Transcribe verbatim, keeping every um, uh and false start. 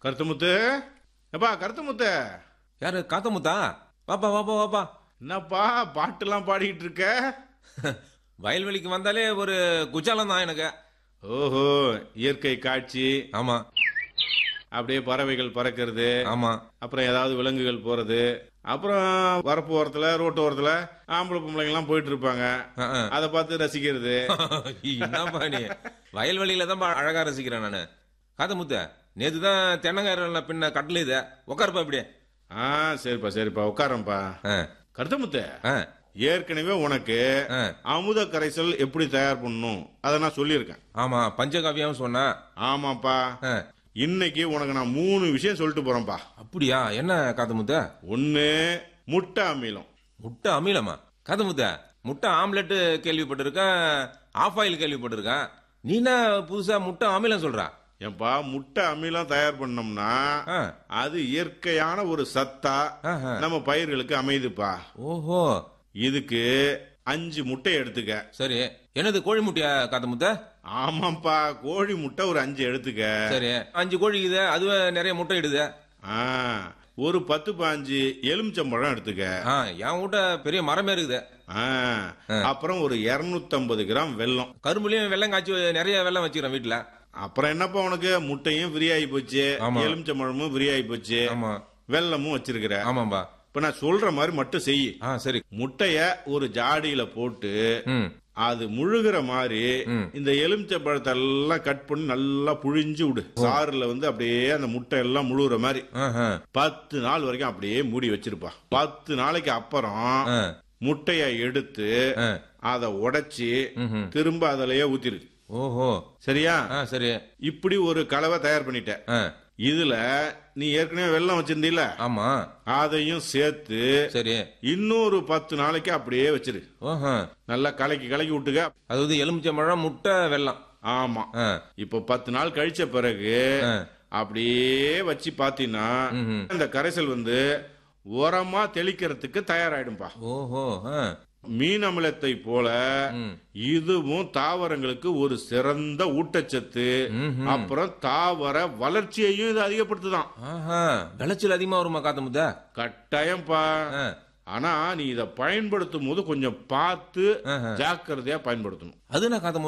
கருத்தமுத்து, எப்பா கருத்தமுத்து, யாரு காத்தமுத்தா? வாப்பா வாப்பா வாப்பா. என்னப்பா பாட்டுலாம் பாடிக்கிட்டு இருக்க? வயல்வெளிக்கு வந்தாலே ஒரு குஜாலம் தான் எனக்கு. ஓஹோ, இயற்கை காட்சி, ஆமா அப்படியே பறவைகள் பறக்கிறது, ஆமா. அப்புறம் ஏதாவது விலங்குகள் போறது, அப்புறம் வரப்பு ஓரத்துல ரோட்டு ஓரத்துல ஆம்பளை பொம்பளைங்க எல்லாம் போயிட்டு இருப்பாங்க, அஹ், அஹ். அதை பார்த்து ரசிக்கிறது. என்னப்பா நீ வயல்வெளியில தான் அழகா ரசிக்கிறேன் நானு. காத்தமுத்த, நேத்து தான் தென்னங்காயிரம் பின்ன கட்டல இத உட்காருப்பா இப்படியே. ஆ சரிப்பா சரிப்பா உட்காரம்பா. அஹ், கருத்தமுத்து, அஹ், ஏற்கனவே உனக்கு அஹ். அமுத கரைசல் எப்படி தயார் பண்ணணும் அதை நான் சொல்லியிருக்கேன். ஆமா பஞ்சகாவியம் சொன்னா. ஆமாப்பா, அஹ், இன்னைக்கு உனக்கு நான் மூணு விஷயம் சொல்லிட்டு போறேன்ப்பா. அப்படியா? என்ன காத்தமுத்த? ஒன்னு, முட்டை அமிலம். முட்டை அமிலமா? காத்தமுத்த, முட்டை ஆம்லெட் கேள்விப்பட்டிருக்கேன், ஆஃப் ஆயில் கேள்விப்பட்டிருக்கேன். நீ என்ன புதுசா முட்டை அமிலம் சொல்றா? ஏன்பா, முட்டை அமிலம் தயார் பண்ணோம்னா ஆ. அது இயற்கையான ஒரு சத்தா ஆஹா. நம்ம பயிர்களுக்கு அமைதுப்பா. ஓஹோ, இதுக்கு அஞ்சு முட்டை எடுத்துக்க. சரி. என்னது கோழி முட்டையா காத்தமுத்த? ஆமாப்பா, கோழி முட்டை ஒரு அஞ்சு எடுத்துக்க. சரி, அஞ்சு கோழி இது, அதுவே நிறைய முட்டை இடுது. ஆ, ஒரு பத்து பாஞ்சு எலுமிச்சம்பழம் எடுத்துக்க. ஆ, என் வீட்ட பெரிய மரமே இருக்குது. ஆ, அப்புறம் ஒரு இருநூத்தி ஐம்பது கிராம் வெல்லம். கரும்புலயும் வெள்ளம் காய்ச்சி நிறைய வெள்ளம் வச்சுக்கிறேன் வீட்டுல. அப்புறம் என்னப்பா, உனக்கு முட்டையும் ஃப்ரீ ஆகி போச்சு, ஆமா. எலுமிச்சம்பழமும் ஃப்ரீ ஆகி போச்சு, ஆமா வெல்லமும் வச்சிருக்கிற. ஆமாம்பா. இப்ப நான் சொல்ற மாதிரி மட்டும் செய். ஆ சரி. முட்டைய ஒரு ஜாடியில போட்டு ம் அது முழுகிற மாதிரி ம். இந்த எலுமிச்சை பழத்தை எல்லாம் கட் பண்ணி நல்லா புழிஞ்சு விடு. சாறுல வந்து அப்படியே அந்த முட்டை எல்லாம் முழுகிற மாதிரி ஆஹா. பத்து நாள் வரைக்கும் அப்படியே மூடி வச்சிருப்பா. பத்து நாளைக்கு அப்புறம் ஆ. முட்டைய எடுத்து ஆ. அதை உடைச்சி ம்ஹும். திரும்ப அதிலேயே ஊத்திரு. ஓஹோ. சரியா? ஆ சரி. இப்படி ஒரு கலவை தயார் பண்ணிட்ட. ஆ. இதுல நீ ஏற்கனவே வெல்லம் வச்சிருந்தீல, ஆமா அதையும் சேர்த்து சரி. இன்னொரு பத்து நாளைக்கு அப்படியே வச்சிரு. ஓஹோ. நல்லா கலக்கி கலக்கி விட்டுக்க. அதாவது எலுமிச்சம்பழம் முட்டை வெல்லம். ஆமா. ஆ. இப்ப பத்து நாள் கழிச்ச பிறகு ஆ. அப்படியே வச்சு பாத்தீங்கன்னா ம்ஹும். இந்த கரைசல் வந்து உரமா தெளிக்கிறதுக்கு தயாராயிடும்பா. ஓஹோ. ஆ. மீன் அமிலத்தை போல ம். இதுவும் தாவரங்களுக்கு ஒரு சிறந்த ஊட்டச்சத்து, ம்ஹும். அப்புறம் தாவர வளர்ச்சியையும் இது அதிகப்படுத்துதான். ஆஹா. விளைச்சல் அதிகமா வருமா காத்தமுத்த? கட்டாயம்பா. ஆ. ஆனா நீ இதை பயன்படுத்தும் போது கொஞ்சம் பார்த்து ஆஹா. ஜாக்கிரதையா பயன்படுத்தணும். அது என்ன காத்தமுத்த?